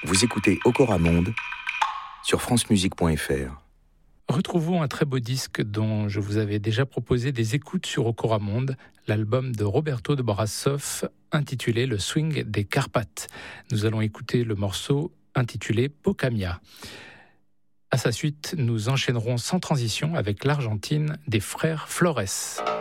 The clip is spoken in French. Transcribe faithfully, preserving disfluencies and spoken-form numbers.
Vous écoutez Okora Monde sur francemusique point f r. Retrouvons un très beau disque dont je vous avais déjà proposé des écoutes sur Okora Monde, l'album de Roberto de Borassov intitulé Le Swing des Carpates. Nous allons écouter le morceau intitulé Pocamia. À sa suite, nous enchaînerons sans transition avec l'Argentine des frères Flores.